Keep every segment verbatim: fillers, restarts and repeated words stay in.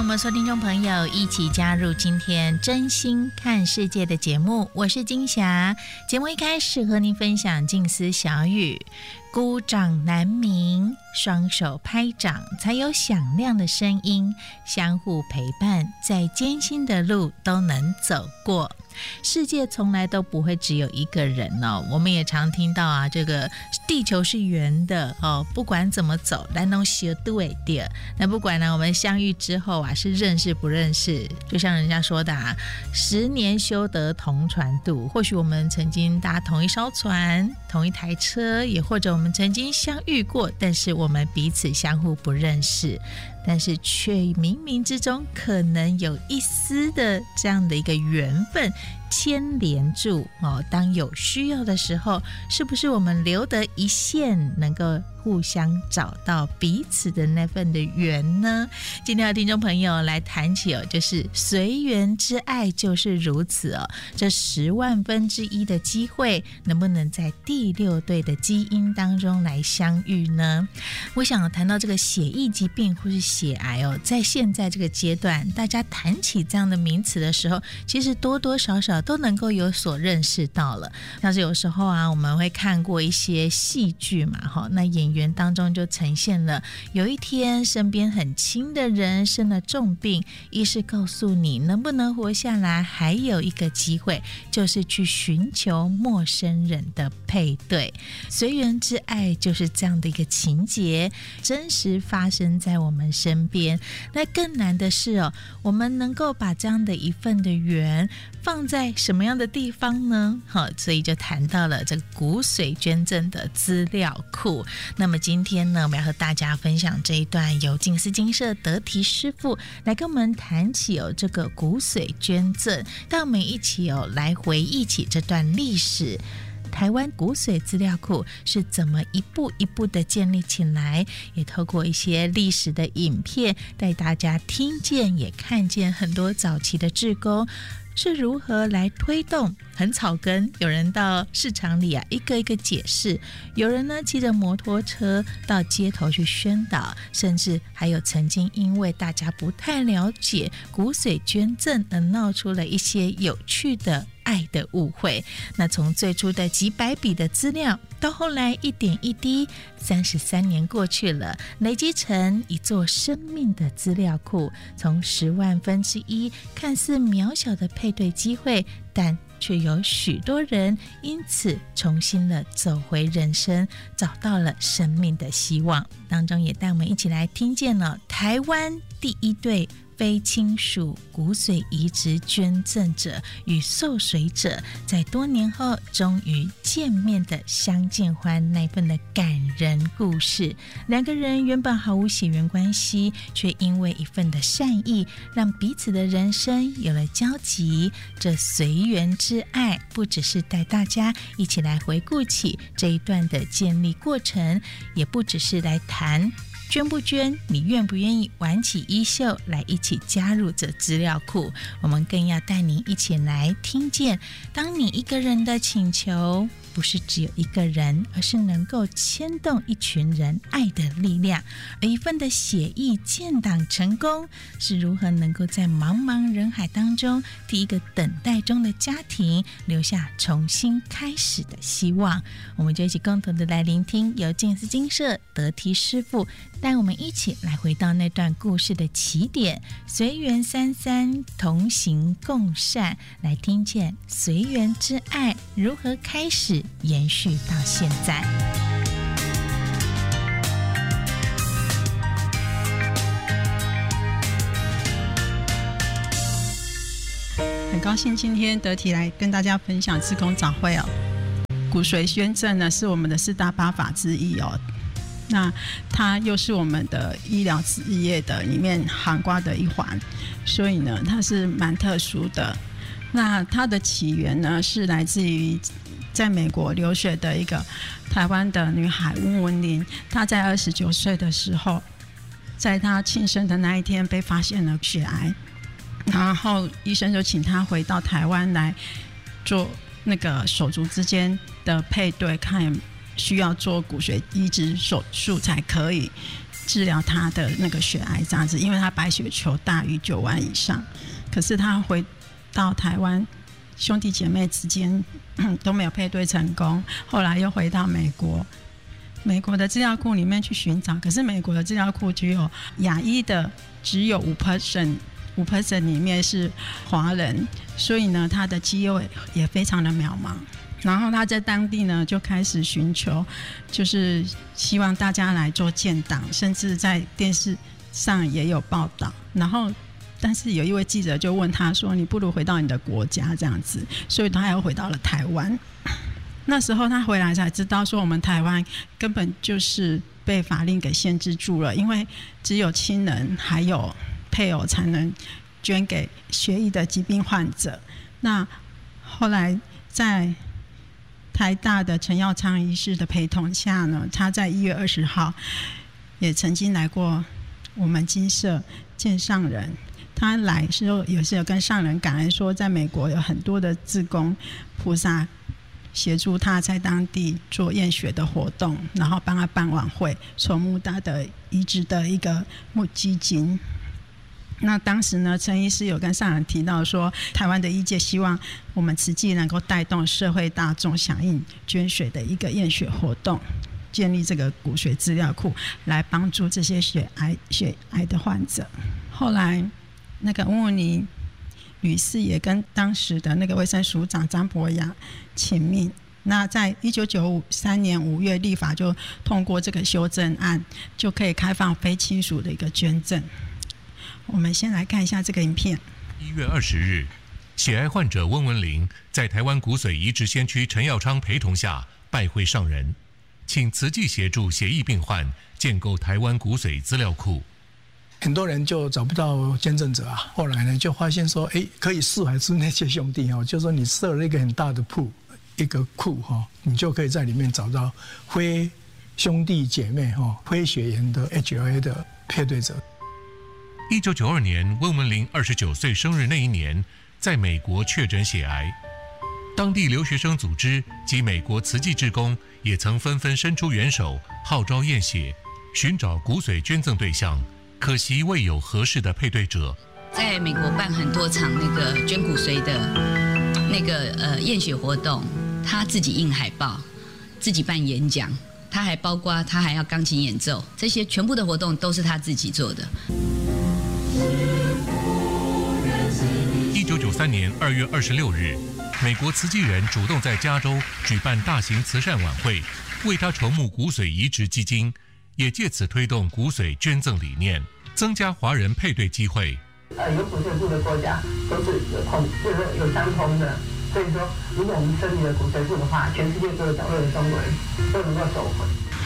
我们所有听众朋友一起加入今天真心看世界的节目，我是金霞。节目一开始和您分享静思小语，孤掌难鸣，双手拍掌才有响亮的声音，相互陪伴，再艰辛的路都能走过。世界从来都不会只有一个人哦，我们也常听到啊，这个地球是圆的哦，不管怎么走，咱都相对的。那不管呢，我们相遇之后啊，是认识不认识，就像人家说的啊，十年修得同船渡。或许我们曾经搭同一艘船，同一台车，也或者我们曾经相遇过，但是我们彼此相互不认识。但是却冥冥之中可能有一丝的这样的一个缘分牵连住哦。当有需要的时候，是不是我们留得一线，能够互相找到彼此的那份的缘呢？今天的听众朋友来谈起哦，就是随缘之爱就是如此哦。这十万分之一的机会，能不能在第六对的基因当中来相遇呢？我想谈到这个血液疾病或是血癌哦，在现在这个阶段，大家谈起这样的名词的时候，其实多多少少都能够有所认识到了。像是有时候啊，我们会看过一些戏剧嘛，哈，那演员当中就呈现了，有一天身边很亲的人生了重病，医师告诉你能不能活下来，还有一个机会，就是去寻求陌生人的配对。随缘之爱就是这样的一个情节，真实发生在我们身边。那更难的是哦，我们能够把这样的一份的缘放在什么样的地方呢？好，所以就谈到了这个骨髓捐赠的资料库。那么今天呢，我们要和大家分享这一段由静思精舍德提师父来跟我们谈起哦这个骨髓捐赠，带我们一起哦来回忆起这段历史。台湾骨髓资料库是怎么一步一步的建立起来，也透过一些历史的影片带大家听见也看见很多早期的志工是如何来推动，很草根，有人到市场里啊一个一个解释，有人呢骑着摩托车到街头去宣导，甚至还有曾经因为大家不太了解骨髓捐赠而闹出了一些有趣的爱的误会。那从最初的几百笔的资料，到后来一点一滴，三十三年过去了，累积成一座生命的资料库。从十万分之一看似渺小的配对机会，但却有许多人因此重新的走回人生，找到了生命的希望。当中也带我们一起来听见了台湾第一对非亲属骨髓移植捐赠者与受髓者在多年后终于见面的相见欢，那份的感人故事。两个人原本毫无血缘关系，却因为一份的善意，让彼此的人生有了交集。这随缘之爱，不只是带大家一起来回顾起这一段的建立过程，也不只是来谈捐不捐，你愿不愿意挽起衣袖来一起加入这资料库。我们更要带您一起来听见，当你一个人的请求不是只有一个人，而是能够牵动一群人爱的力量。而一份的血液建档成功，是如何能够在茫茫人海当中，替一个等待中的家庭留下重新开始的希望。我们就一起共同的来聆听由静思精舍德提师父带我们一起来回到那段故事的起点，随缘三三同行共善，来听见随缘之爱如何开始延续到现在。 很高兴今天德提来跟大家分享志工早会哦。骨髓捐赠呢是我们的四大八法之一哦，那它又是我们的医疗事业的里面涵盖的一环，所以呢它是蛮特殊的。那它的起源呢是来自于在美国留学的一个台湾的女孩温文玲，她在二十九岁的时候，在她庆生的那一天被发现了血癌，然后医生就请她回到台湾来做那个手足之间的配对，看需要做骨髓移植手术才可以。 治疗他的那个血癌这样子，因为他白血球大于九万以上。可是他回到台湾，兄弟姐妹之间都没有配对成功，后来又回到美国。美国的资料库里面去寻找，可是美国的资料库只有亚裔的只有 百分之五， 百分之五 里面是华人，所以呢他的机会也非常的渺茫。然后他在当地呢就开始寻求，就是希望大家来做建档，甚至在电视上也有报道。然后但是有一位记者就问他说，你不如回到你的国家这样子，所以他又回到了台湾。那时候他回来才知道说，我们台湾根本就是被法令给限制住了，因为只有亲人还有配偶才能捐给血液的疾病患者。那后来在台大的陈耀昌医师的陪同下呢，他在一月二十号也曾经来过我们金社见上人。他来时候也是有跟上人感恩说，在美国有很多的志工菩萨协助他在当地做验血的活动，然后帮他办晚会，筹募他的移植的一个募基金。那当时呢，陈医师有跟上人提到说，台湾的医界希望我们慈济能够带动社会大众响应捐血的一个验血活动，建立这个骨髓资料库，来帮助这些血癌血癌的患者。后来那个温文妮女士也跟当时的那个卫生署长张博雅请命，那在一九九三年五月立法就通过这个修正案，就可以开放非亲属的一个捐赠。我们先来看一下这个影片。 一月二十日，血癌患者温文玲在台湾骨髓移植先驱陈耀昌陪同下拜会上人，请慈济协助血疫病患建构台湾骨髓资料库。 很多人就找不到捐赠者啊，后来呢就发现说，哎，可以释怀出那些兄弟哦，就说你设了一个很大的铺，一个库哈，你就可以在里面找到非兄弟姐妹哈、非血缘的 H L A 的配对者。 一九九二年，温文玲二十九岁生日那一年，在美国确诊血癌，当地留学生组织及美国慈济志工也曾纷纷伸出援手，号召验血，寻找骨髓捐赠对象。可惜未有合适的配对者。 在美国办很多场那个捐骨髓的那个呃验血活动，他自己印海报，自己办演讲，他还包括他还要钢琴演奏，这些全部的活动都是他自己做的。 一九九三年二月二十六日，美国慈济人主动在加州举办大型慈善晚会，为他筹募骨髓移植基金，也借此推动骨髓捐赠理念，增加华人配对机会。 呃，有骨髓库的国家都是有同，就是有相通的。所以说，如果我们设立了骨髓库的话，全世界各个角落的中国人都能够受惠。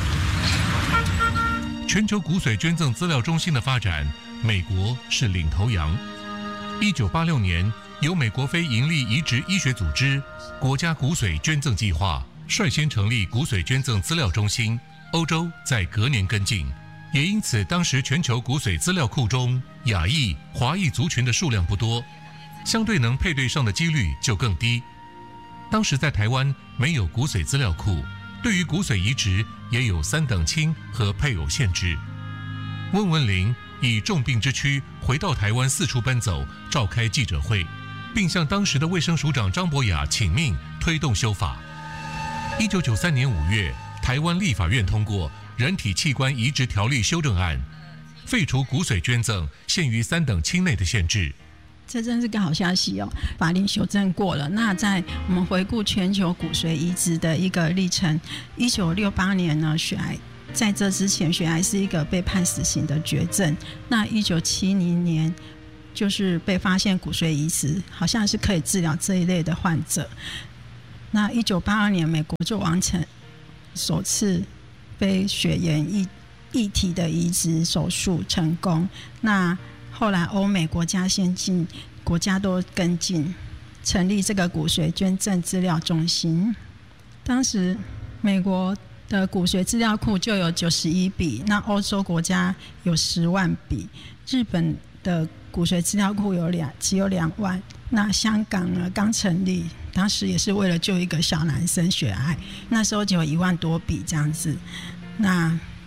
全球骨髓捐赠资料中心的发展，美国是领头羊。一九八六年，由美国非营利移植医学组织国家骨髓捐赠计划率先成立骨髓捐赠资料中心，欧洲在隔年跟进。也因此，当时全球骨髓资料库中，亚裔、华裔族群的数量不多，相对能配对上的几率就更低。当时在台湾没有骨髓资料库，对于骨髓移植也有三等亲和配偶限制。温文玲以重病之躯回到台湾，四处奔走，召开记者会，并向当时的卫生署长张博雅请命推动修法。一九九三年五月，台湾立法院通过《人体器官移植条例》修正案，废除骨髓捐赠限于三等亲内的限制。 这真是个好消息哦！法令修正过了。那在我们回顾全球骨髓移植的一个历程，一九六八年呢，血癌在这之前，血癌是一个被判死刑的绝症。那一九七零年，就是被发现骨髓移植好像是可以治疗这一类的患者。那一九八二年，美国就完成首次非血缘异异体的移植手术成功。那后来欧美国家先进国家都跟进，成立这个骨髓捐赠资料中心。当时美国的骨髓资料库就有九十一笔，那欧洲国家有十万笔，日本的骨髓资料库有两只有两万。那香港呢刚成立，当时也是为了救一个小男生血癌，那时候就有一万多笔这样子。那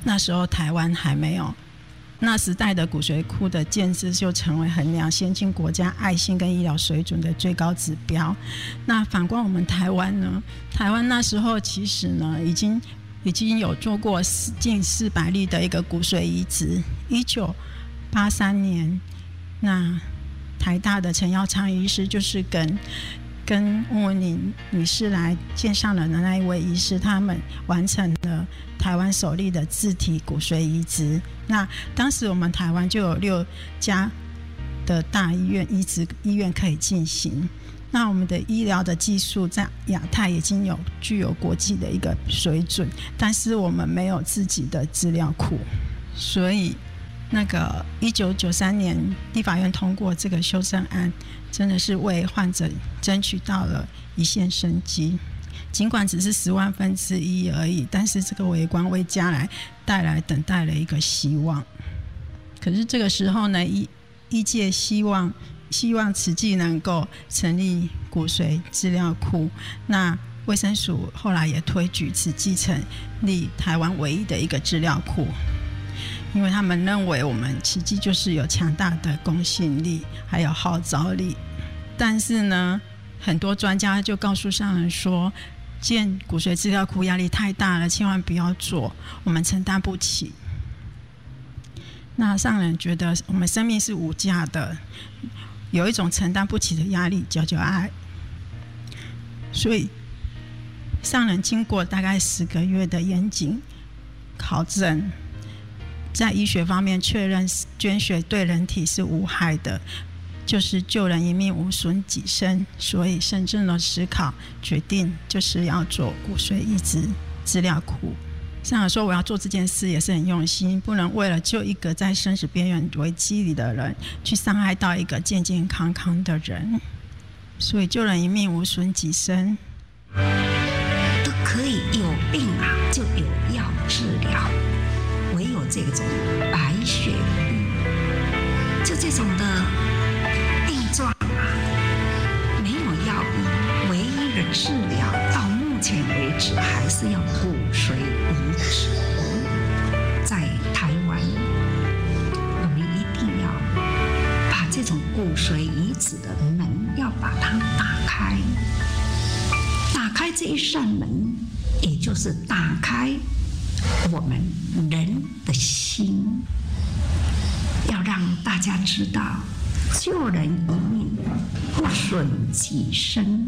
那时候台湾还没有，那时代的骨髓库的建制就成为衡量先进国家爱心跟医疗水准的最高指标。那反观我们台湾呢，台湾那时候其实呢已经已经有做过近四百例的一个骨髓移植。一九八三年，那台大的陈耀昌医师就是跟跟翁文玲女士来见上了的那一位医师，他们完成了台湾首例的自体骨髓移植。那当时我们台湾就有六家的大医院移植医院可以进行。那我们的医疗的技术在亚太已经有具有国际的一个水准，但是我们没有自己的资料库，所以那个一九九三年立法院通过这个修正案，真的是为患者争取到了一线生机。尽管只是十万分之一而已，但是这个微光为将来带来等待了一个希望。可是这个时候呢，医医界希望希望慈济能够成立骨髓资料库，那卫生署后来也推举慈济成立台湾唯一的一个资料库，因为他们认为我们慈济就是有强大的公信力还有号召力。但是呢，很多专家就告诉上人说，建骨髓资料库压力太大了，千万不要做，我们承担不起。那上人觉得我们生命是无价的，有一种承担不起的压力叫做爱，所以上人经过大概十个月的严谨考证，在医学方面确认捐血对人体是无害的，就是救人一命无损己身，所以慎重的思考决定就是要做骨髓移植资料库。上人说我要做这件事也是很用心，不能为了救一个在生死边缘危机里的人，去伤害到一个健健康康的人，所以救人一命无损己身。 都可以有病啊就有药治疗，唯有这种白血病，就这种的病状啊，没有药医，唯一的治疗到目前为止还是要骨髓移植。在台湾，我们一定要把这种骨髓移植的门要把它打开，打开这一扇门，也就是打开我们人的心，要让大家知道，救人一命不损己身。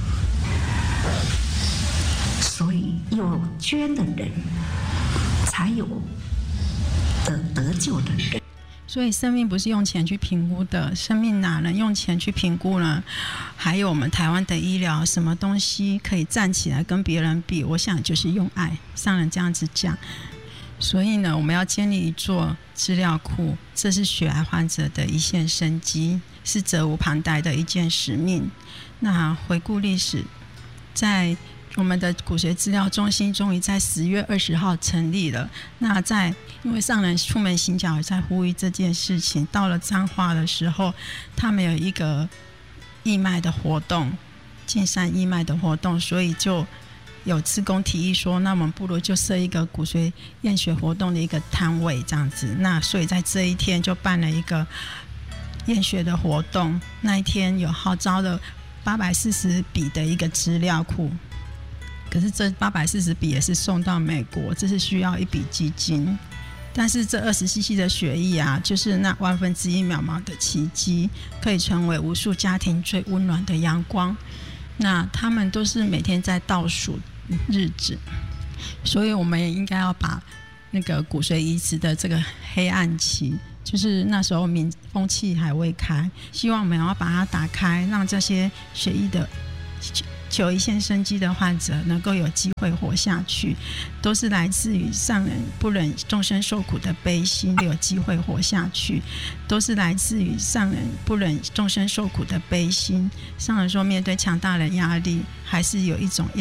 所以有捐的人，才有得得救的人。 所以生命不是用钱去评估的，生命哪能用钱去评估呢？还有我们台湾的医疗，什么东西可以站起来跟别人比？我想就是用爱。上人这样子讲。所以呢，我们要建立一座资料库，这是血癌患者的一线生机，是责无旁贷的一件使命。那回顾历史，在我们的骨髓资料中心终于在十月二十号成立了。那在因为上人出门行脚也在呼吁这件事情，到了彰化的时候，他们有一个义卖的活动，进山义卖的活动，所以就有志工提议说，那我们不如就设一个骨髓验血活动的一个摊位这样子。那所以在这一天就办了一个验血的活动，那一天有号召了八百四十笔的一个资料库。可是这八百四十笔也是送到美国，这是需要一笔基金。但是这二十 C C 的血液啊，就是那万分之一渺茫的奇迹，可以成为无数家庭最温暖的阳光。那他们都是每天在倒数日子，所以我们也应该要把那个骨髓移植的这个黑暗期，就是那时候民风气还未开，希望我们要把它打开，让这些血液的求一线生机的患者能够有机会活下去，都是来自于上人不忍众生受苦的悲心，有机会活下去，都是来自于上人不忍众生受苦的悲心。上人说，面对强大的压力，还是有一种